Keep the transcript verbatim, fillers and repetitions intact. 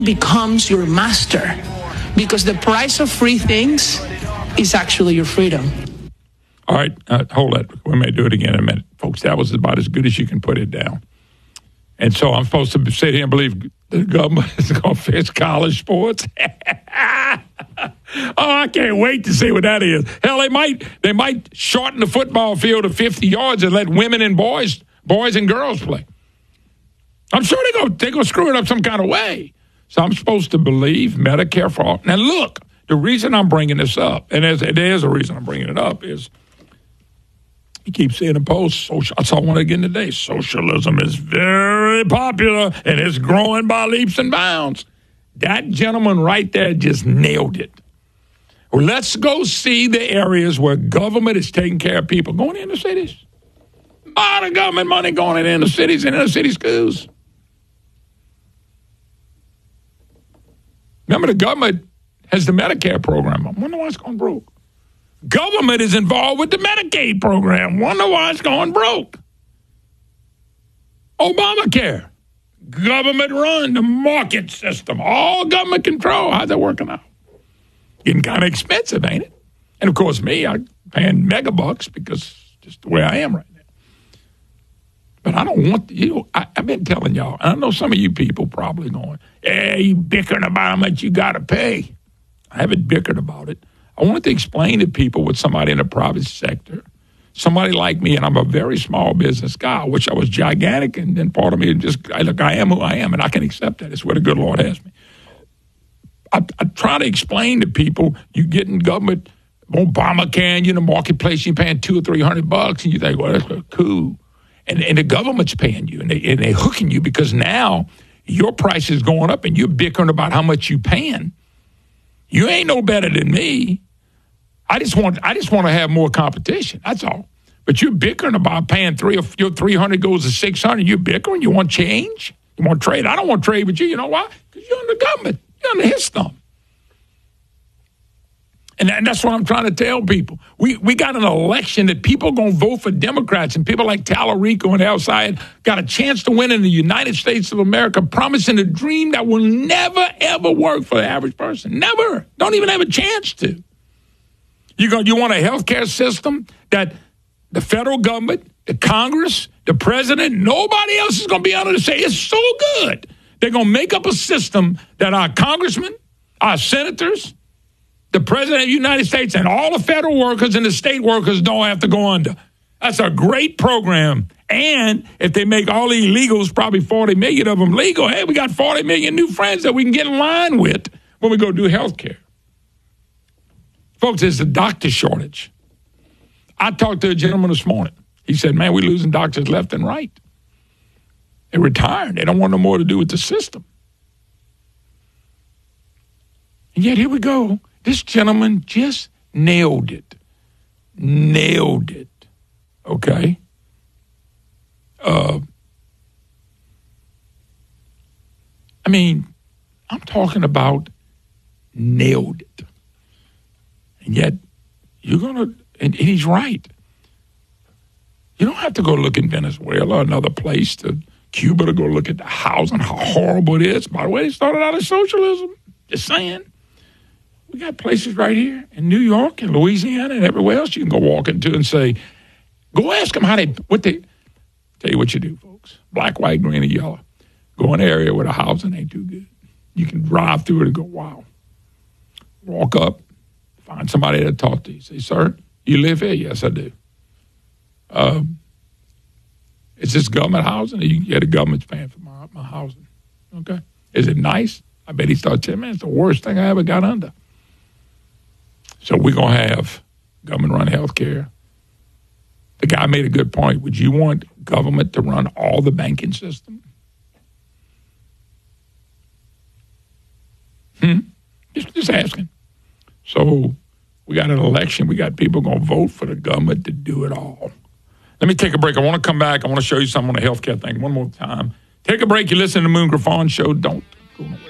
becomes your master, because the price of free things is actually your freedom. All right, uh, hold it. We may do it again in a minute. Folks, that was about as good as you can put it down. And so I'm supposed to sit here and believe the government is going to fix college sports? Oh, I can't wait to see what that is. Hell, they might they might shorten the football field to fifty yards and let women and boys, boys and girls play. I'm sure they're going they're going to screw it up some kind of way. So I'm supposed to believe Medicare for all. Now, look, the reason I'm bringing this up, and there's, there's a reason I'm bringing it up, is you keep seeing a post. Social, I saw one again today. Socialism is very popular, and it's growing by leaps and bounds. That gentleman right there just nailed it. Well, let's go see the areas where government is taking care of people. Going into cities. A lot of government money going into cities and inner city schools. Remember, the government has the Medicare program. I wonder why it's going broke. Government is involved with the Medicaid program. Wonder why it's going broke. Obamacare. Government run, the market system. All government control. How's that working out? Getting kind of expensive, ain't it? And, of course, me, I'm paying mega bucks because just the way I am right now. But I don't want, you know, I, I've been telling y'all, and I know some of you people probably going, hey, you bickering about how much you got to pay. I haven't bickered about it. I wanted to explain to people with somebody in the private sector, somebody like me, and I'm a very small business guy. I wish I was gigantic, and then part of me just, I, look, I am who I am, and I can accept that. It's where the good Lord has me. I, I try to explain to people, you get in government, Obamacare, you in the marketplace, you're paying two or three hundred bucks, and you think, well, that's cool. And, and the government's paying you, and, they, and they're hooking you because now your price is going up, and you're bickering about how much you're paying. You ain't no better than me. I just want I just want to have more competition. That's all. But you're bickering about paying three or your three hundred goes to six hundred. You're bickering. You want change? You want trade? I don't want trade with you. You know why? Because you're under government. You're under his thumb. And, and that's what I'm trying to tell people. We we got an election that people are going to vote for Democrats, and people like Tallarico and outside got a chance to win in the United States of America, promising a dream that will never, ever work for the average person. Never. Don't even have a chance to. You go, you want a health care system that the federal government, the Congress, the president, nobody else is going to be able to say it's so good. They're going to make up a system that our congressmen, our senators, the president of the United States, and all the federal workers and the state workers don't have to go under. That's a great program. And if they make all the illegals, probably forty million of them legal, hey, we got forty million new friends that we can get in line with when we go do health care. Folks, there's a doctor shortage. I talked to a gentleman this morning. He said, man, we're losing doctors left and right. They're retired. They don't want no more to do with the system. And yet here we go. This gentleman just nailed it. Nailed it. Okay? Uh, I mean, I'm talking about nailed it. And yet, you're going to, and he's right. You don't have to go look in Venezuela or another place, to Cuba, to go look at the housing, how horrible it is. By the way, they started out as socialism. Just saying. We got places right here in New York and Louisiana and everywhere else you can go walk into and say, go ask them how they, what they, tell you what you do, folks. Black, white, green, and yellow. Go in an area where the housing ain't too good. You can drive through it and go, wow. Walk up, find somebody to talk to you. Say, sir, you live here? Yes, I do. Um, is this government housing? You, yeah, the government's paying for my, my housing. Okay. Is it nice? I bet he started saying, man, it's the worst thing I ever got under. So we're going to have government-run health care. The guy made a good point. Would you want government to run all the banking system? Hmm? Just, just asking. So we got an election. We got people going to vote for the government to do it all. Let me take a break. I want to come back. I want to show you something on the health care thing one more time. Take a break. You listen to the Moon Griffon Show. Don't go nowhere.